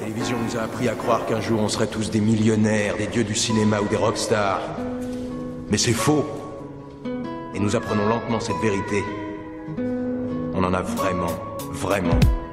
télévision nous a appris à croire qu'un jour on serait tous des millionnaires, des dieux du cinéma ou des rockstars. Mais c'est faux. Et nous apprenons lentement cette vérité. On en a vraiment